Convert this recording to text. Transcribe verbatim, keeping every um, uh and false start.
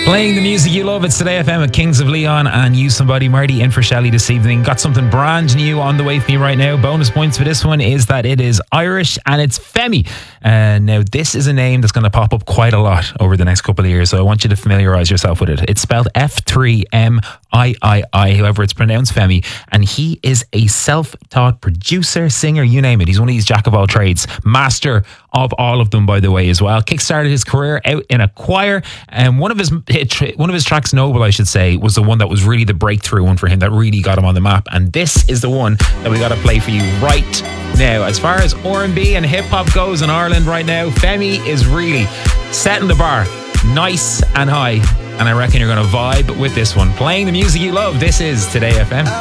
Playing the music you love, it's Today F M at Kings of Leon and You Somebody. Marty in for Shelley this evening. Got something brand new on the way for me right now. Bonus points for this one is that it is Irish and it's Femi. Uh, now, this is a name that's going to pop up quite a lot over the next couple of years, so I want you to familiarise yourself with it. It's spelled F three M I I I, however it's pronounced, Femi, and he is a self-taught producer, singer, you name it. He's one of these jack of all trades, master of all of them, by the way, as well. Kickstarted his career out in a choir, and one of his one of his tracks, Noble, I should say, was the one that was really the breakthrough one for him, that really got him on the map. And this is the one that we got to play for you right now. As far as R and B and hip hop goes in Ireland right now, Femi is really setting the bar nice and high, and I reckon you're going to vibe with this one. Playing the music you love, this is Today F M.